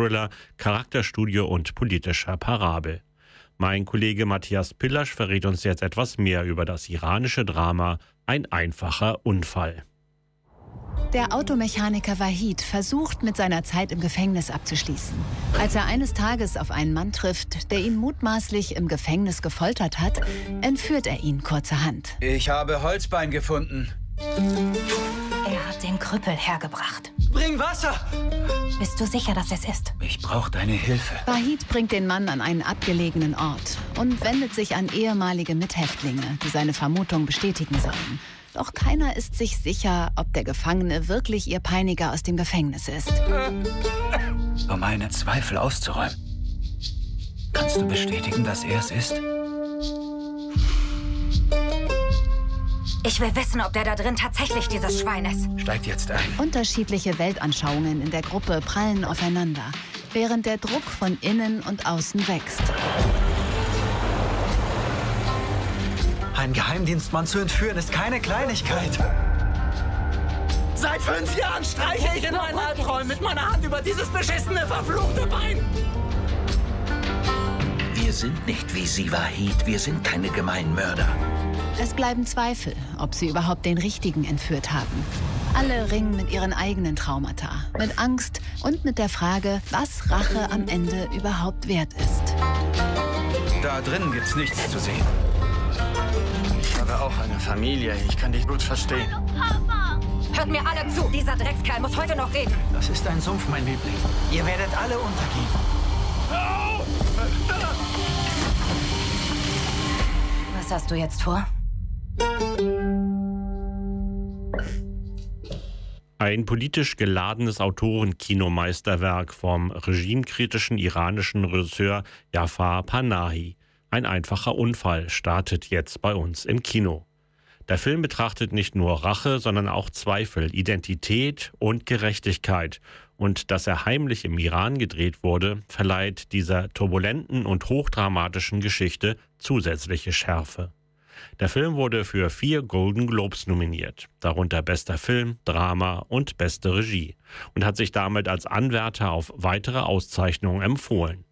Thriller, Charakterstudie und politischer Parabel. Mein Kollege Matthias Pillasch verrät uns jetzt etwas mehr über das iranische Drama Ein einfacher Unfall. Der Automechaniker Wahid versucht, mit seiner Zeit im Gefängnis abzuschließen. Als er eines Tages auf einen Mann trifft, der ihn mutmaßlich im Gefängnis gefoltert hat, entführt er ihn kurzerhand. Ich habe Holzbein gefunden. Er hat den Krüppel hergebracht. Bring Wasser! Bist du sicher, dass es ist? Ich brauche deine Hilfe. Wahid bringt den Mann an einen abgelegenen Ort und wendet sich an ehemalige Mithäftlinge, die seine Vermutung bestätigen sollen. Doch keiner ist sich sicher, ob der Gefangene wirklich ihr Peiniger aus dem Gefängnis ist. Um meine Zweifel auszuräumen, kannst du bestätigen, dass er es ist? Ich will wissen, ob der da drin tatsächlich dieses Schwein ist. Steigt jetzt ein. Unterschiedliche Weltanschauungen in der Gruppe prallen aufeinander, während der Druck von innen und außen wächst. Einen Geheimdienstmann zu entführen, ist keine Kleinigkeit. Seit 5 Jahren streiche ich in meinen Albträumen mit meiner Hand über dieses beschissene, verfluchte Bein. Wir sind nicht wie Sie, Wahid. Wir sind keine gemeinen Mörder. Es bleiben Zweifel, ob sie überhaupt den Richtigen entführt haben. Alle ringen mit ihren eigenen Traumata, mit Angst und mit der Frage, was Rache am Ende überhaupt wert ist. Da drinnen gibt's nichts zu sehen. Ich habe auch eine Familie. Ich kann dich gut verstehen. Hört mir alle zu! Dieser Dreckskerl muss heute noch reden. Das ist ein Sumpf, mein Liebling. Ihr werdet alle untergehen. Was hast du jetzt vor? Ein politisch geladenes Autorenkinomeisterwerk vom regimekritischen iranischen Regisseur Jafar Panahi. Ein einfacher Unfall startet jetzt bei uns im Kino. Der Film betrachtet nicht nur Rache, sondern auch Zweifel, Identität und Gerechtigkeit. Und dass er heimlich im Iran gedreht wurde, verleiht dieser turbulenten und hochdramatischen Geschichte zusätzliche Schärfe. Der Film wurde für 4 Golden Globes nominiert, darunter bester Film, Drama und beste Regie, und hat sich damit als Anwärter auf weitere Auszeichnungen empfohlen.